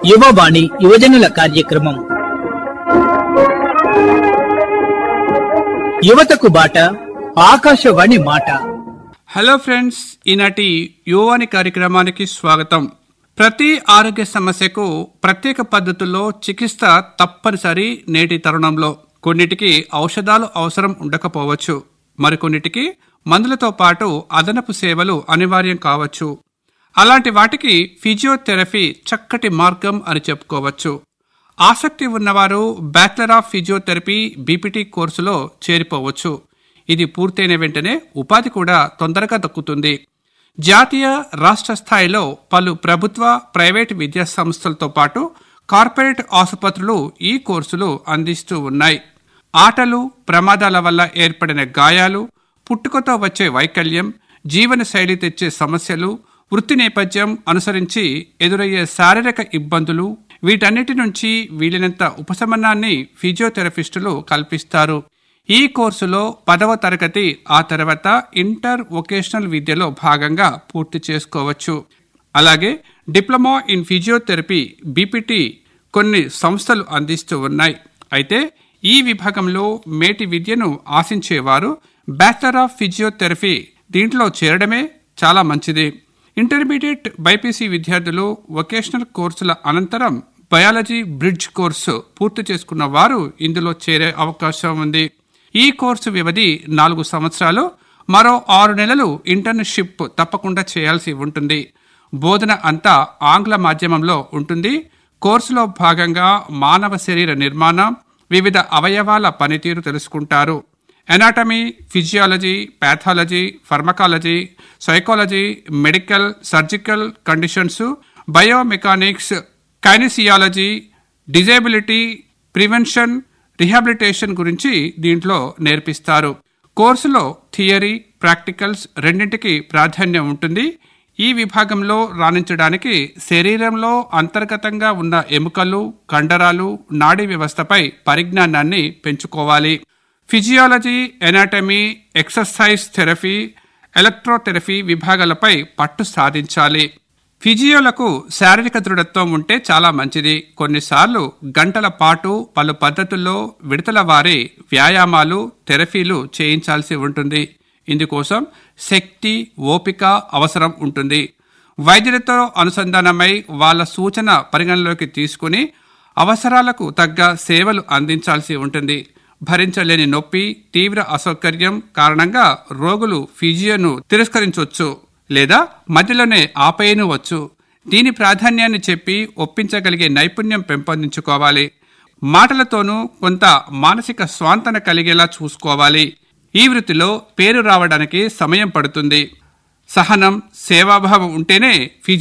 యువవాణి యువజనుల కార్యక్రమం. యువతకు బాట ఆకాశవాణి మాట. హలో ఫ్రెండ్స్, ఈనాటి యువవాణి కార్యక్రమానికి స్వాగతం. ప్రతి ఆరోగ్య సమస్యకు ప్రత్యేక పద్ధతుల్లో చికిత్స తప్పనిసరి. నేటి తరుణంలో కొన్నిటికి ఔషధాలు అవసరం ఉండకపోవచ్చు, మరికొన్నిటికి మందులతో పాటు అదనపు సేవలు అనివార్యం కావచ్చు. అలాంటి వాటికి ఫిజియోథెరపీ చక్కటి మార్గం అని చెప్పుకోవచ్చు. ఆసక్తి ఉన్నవారు బ్యాచిలర్ ఆఫ్ ఫిజియోథెరపీ బీపీటీ కోర్సులో చేరిపోవచ్చు. ఇది పూర్తయిన వెంటనే ఉపాధి కూడా తొందరగా దక్కుతుంది. జాతీయ, రాష్ట్ర స్థాయిలో పలు ప్రభుత్వ, ప్రైవేటు విద్యా సంస్థలతో పాటు కార్పొరేట్ ఆసుపత్రులు ఈ కోర్సులు అందిస్తూ ఉన్నాయి. ఆటలు, ప్రమాదాల వల్ల ఏర్పడిన గాయాలు, పుట్టుకతో వచ్చే వైకల్యం, జీవన శైలి తెచ్చే సమస్యలు, వృత్తి నేపథ్యం అనుసరించి ఎదురయ్యే శారీరక ఇబ్బందులు, వీటన్నిటి నుంచి వీలైనంత ఉపశమనాన్ని ఫిజియోథెరపిస్టులు కల్పిస్తారు. ఈ కోర్సులో 10వ తరగతి, ఆ తర్వాత ఇంటర్ వొకేషనల్ విద్యలో భాగంగా పూర్తి చేసుకోవచ్చు. అలాగే డిప్లొమా ఇన్ ఫిజియోథెరపీ బీపీటీ కొన్ని సంస్థలు అందిస్తూ ఉన్నాయి. అయితే ఈ విభాగంలో మేటి విద్యను ఆశించేవారు బ్యాచిలర్ ఆఫ్ ఫిజియోథెరపీ దీంట్లో చేరడమే చాలా మంచిది. ఇంటర్మీడియట్ బైపీసీ విద్యార్థులు వొకేషనల్ కోర్సుల అనంతరం బయాలజీ బ్రిడ్జ్ కోర్సు పూర్తి చేసుకున్న వారు ఇందులో చేరే అవకాశం ఉంది. ఈ కోర్సు వ్యవధి 4 సంవత్సరాలు. మరో 6 నెలలు ఇంటర్న్షిప్ తప్పకుండా చేయాల్సి ఉంటుంది. బోధన అంతా ఆంగ్ల మాధ్యమంలో ఉంటుంది. కోర్సులో భాగంగా మానవ శరీర నిర్మాణం, వివిధ అవయవాల పనితీరు తెలుసుకుంటారు. Anatomy, physiology, pathology, pharmacology, psychology, medical, surgical conditions, biomechanics, kinesiology, disability, prevention, rehabilitation గురించి దీంట్లో నేర్పిస్తారు. కోర్సులో థియరీ, ప్రాక్టికల్స్ రెండింటికి ప్రాధాన్యం ఉంటుంది. ఈ విభాగంలో రాణించడానికి శరీరంలో అంతర్గతంగా ఉన్న ఎముకలు, కండరాలు, నాడీ వ్యవస్థపై పరిజ్ఞానాన్ని పెంచుకోవాలి. Physiology, anatomy, exercise therapy, electrotherapy విభాగాలపై పట్టు సాధించాలి. ఫిజియోలకు శారీరక దృఢత్వం ఉంటే చాలా మంచిది. కొన్నిసార్లు గంటల పాటు పలు పద్ధతుల్లో విడతల వారి వ్యాయామాలు, థెరపీలు చేయించాల్సి ఉంటుంది. ఇందుకోసం శక్తి, ఓపిక అవసరం ఉంటుంది. వైద్యులతో అనుసంధానమై వాళ్ళ సూచన పరిగణలోకి తీసుకుని అవసరాలకు తగ్గ సేవలు అందించాల్సి ఉంటుంది. భరించలేని నొప్పి, తీవ్ర అసౌకర్యం కారణంగా రోగులు ఫిజియోను తిరస్కరించవచ్చు లేదా మధ్యలోనే ఆపేయనవచ్చు. దీని ప్రాధాన్యాన్ని చెప్పి ఒప్పించగలిగే నైపుణ్యం పెంపొందించుకోవాలి. మాటలతోనూ కొంత మానసిక స్వాంతన కలిగేలా చూసుకోవాలి. ఈ వృత్తిలో పేరు రావడానికి సమయం పడుతుంది. సహనం, సేవాభావం ఉంటేనే